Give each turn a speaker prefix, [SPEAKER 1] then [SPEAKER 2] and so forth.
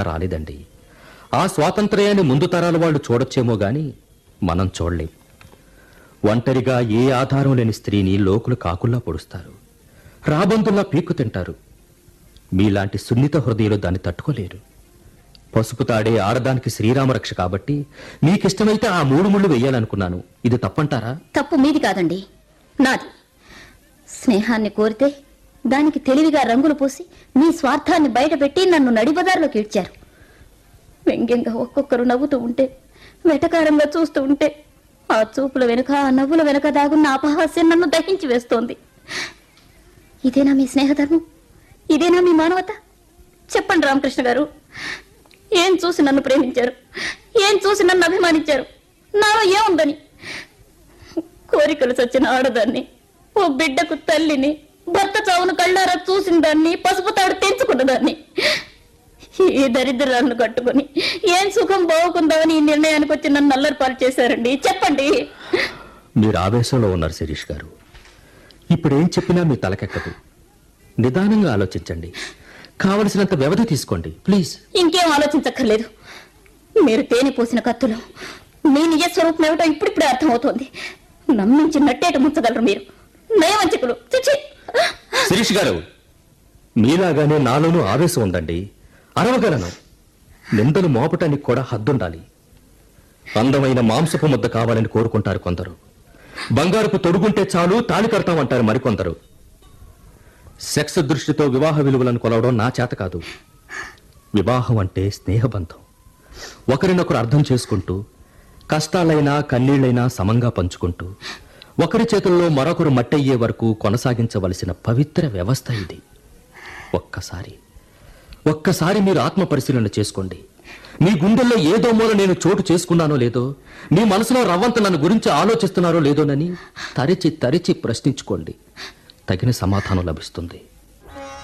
[SPEAKER 1] రాలేదండి. ఆ స్వాతంత్ర్యాన్ని ముందు తరాల వాళ్ళు చూడొచ్చేమో గాని మనం చూడలేం. ఒంటరిగా ఏ ఆధారం లేని స్త్రీని లోకులు కాకుల్లా పొడుస్తారు, రాబందుల్లా పీక్కు తింటారు. మీలాంటి సున్నిత హృదయాలు దాన్ని తట్టుకోలేరు. పసుపు తాడే ఆడదానికి శ్రీరామరక్ష కాబట్టి మీకిష్టమైతే ఆ 3 ముళ్ళు వెయ్యాలనుకున్నాను. ఇది తప్పంటారా?
[SPEAKER 2] తప్పు మీది కాదండి, నాది. స్నేహాన్ని కోరితే దానికి తెలివిగా రంగులు పూసి మీ స్వార్థాన్ని బయటపెట్టి నన్ను నడిబజార్లోకి ఇడ్చారు. వ్యంగ్యంగా ఒక్కొక్కరు నవ్వుతూ ఉంటే, వెటకారంగా చూస్తూ ఉంటే, ఆ చూపుల వెనుక, ఆ నవ్వుల వెనుక దాగున్న అపహాస్యం నన్ను దహించి వేస్తోంది. ఇదేనా మీ స్నేహధర్మం? ఇదేనా మీ మానవత? చెప్పండి రామకృష్ణ గారు, ఏం చూసి నన్ను ప్రేమించారు? ఏం చూసి నన్ను అభిమానించారు? నాలో ఏముందని? కోరికలు చచ్చిన ఆడదాన్ని, ఓ బిడ్డకు తల్లిని, భర్త చావును కళ్ళారా చూసిన దాన్ని, పసుపు తాడు తెంచుకున్న దాన్ని, ఈ దరిద్రాలను కట్టుకుని ఏం సుఖం బాగుకుందామని ఈ నిర్ణయానికి వచ్చి నన్ను అల్లరిపాలు చేశారండి. చెప్పండి.
[SPEAKER 1] మీరు ఆవేశంలో ఉన్నారు శిరీష్ గారు. ఇప్పుడేం చెప్పినా మీ తలకెక్కదు. నిదానంగా ఆలోచించండి. కావలసినంత వ్యవధి తీసుకోండి ప్లీజ్.
[SPEAKER 2] ఇంకేం ఆలోచించక్కర్లేదు. మీరు తేనె పోసిన కత్తులు. మీ నిజస్వరూపం ఏమిటో ఇప్పుడిప్పుడే అర్థమవుతోంది. నమ్మించి నట్టేట ముంచగలరు మీరు, నయవంచకులు.
[SPEAKER 1] శిరీష్ గారు, మీలాగానే నాలోనూ ఆవేశం ఉందండి. అరవగలను. నిందలు మోపటానికి కూడా హద్దుండాలి. అందమైన మాంసపు ముద్ద కావాలని కోరుకుంటారు కొందరు. బంగారుపు తొడుగుంటే చాలు తాళి కడతామంటారు మరికొందరు. సెక్స్ దృష్టితో వివాహ విలువలను కొలవడం నా చేత కాదు. వివాహం అంటే స్నేహబంధం. ఒకరినొకరు అర్థం చేసుకుంటూ, కష్టాలైనా కన్నీళ్లైనా సమంగా పంచుకుంటూ, ఒకరి చేతుల్లో మరొకరు మట్టయ్యే వరకు కొనసాగించవలసిన పవిత్ర వ్యవస్థ ఇది. ఒక్కసారి మీరు ఆత్మ పరిశీలన చేసుకోండి. మీ గుండెల్లో ఏదో మూల నేను చోటు చేసుకున్నానో లేదో, మీ మనసులో రవ్వంత నన్ను గురించి ఆలోచిస్తున్నారో లేదోనని తరిచి ప్రశ్నించుకోండి. తగిన సమాధానం లభిస్తుంది.